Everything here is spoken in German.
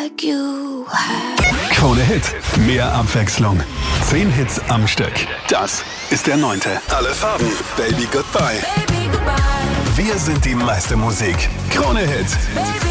like you have. Krone Hit. Mehr Abwechslung. 10 Hits am Stück. Das ist der 9. Alle Farben. Baby Goodbye. Baby, goodbye. Wir sind die meiste Musik. Krone Hit. Baby,